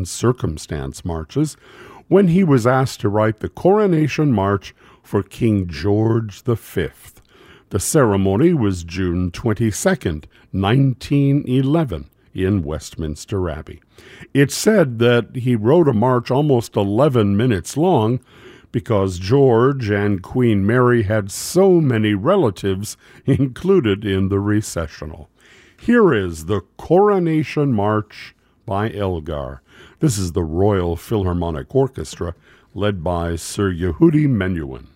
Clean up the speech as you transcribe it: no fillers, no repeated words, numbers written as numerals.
and circumstance marches when he was asked to write the coronation march for King George V. The ceremony was June 22nd, 1911, in Westminster Abbey. It's said that he wrote a march almost 11 minutes long because George and Queen Mary had so many relatives included in the recessional. Here is the Coronation March by Elgar. This is the Royal Philharmonic Orchestra, led by Sir Yehudi Menuhin.